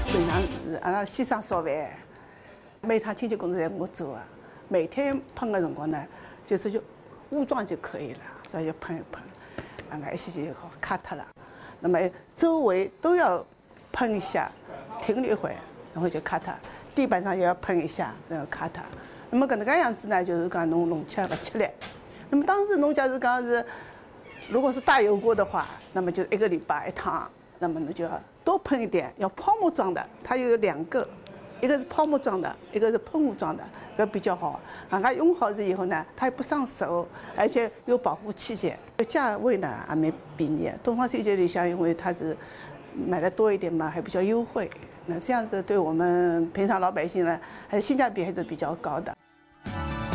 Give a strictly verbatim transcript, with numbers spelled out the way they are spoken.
平常是阿拉先生烧饭，每趟清洁工作侪我做啊。每天喷的辰光呢，就是就武装就可以了，所以就喷一喷，那个一些就好卡脱了。那么周围都要喷一下，停了一会，然后就卡脱。地板上也要喷一下，然后卡脱。那么搿能介样子呢，就是讲侬弄起来勿吃力。那么当时侬假如讲是，如果是大油锅的话，那么就一个礼拜一趟，那么侬就要多喷一点，要泡沫装的，它有两个，一个是泡沫装的，一个是喷雾装的，搿比较好。人家用好了以后呢，它也不伤手，而且有保护器械，价位呢还蛮便宜。东方水节里向，因为它是买的多一点嘛，还比较优惠。那这样子对我们平常老百姓呢，还是性价比还是比较高的。